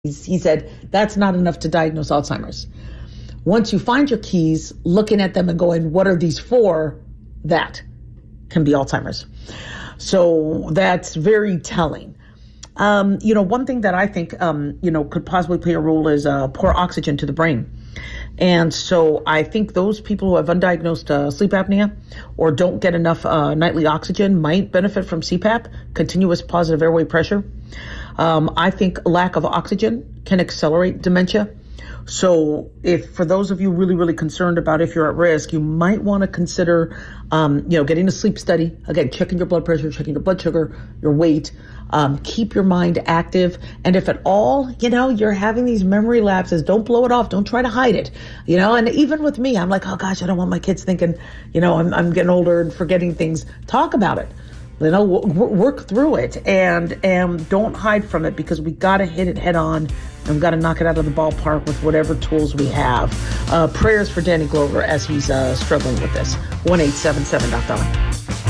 He said that's not enough to diagnose Alzheimer's. Once you find your keys, looking at them and going, what are these for? That can be Alzheimer's. So that's very telling. One thing that I think, could possibly play a role is poor oxygen to the brain. And so I think those people who have undiagnosed sleep apnea or don't get enough nightly oxygen might benefit from CPAP, continuous positive airway pressure. I think lack of oxygen can accelerate dementia. So if for those of you really, really concerned about if you're at risk, you might want to consider, getting a sleep study. Again, checking your blood pressure, checking your blood sugar, your weight. Keep your mind active. And if at all, you're having these memory lapses, don't blow it off. Don't try to hide it. And even with me, I'm like, oh gosh, I don't want my kids thinking, I'm getting older and forgetting things. Talk about it. Work through it and don't hide from it, because we got to hit it head on and we've got to knock it out of the ballpark with whatever tools we have. Prayers for Danny Glover as he's struggling with this. 1-877-DOC-DARLING.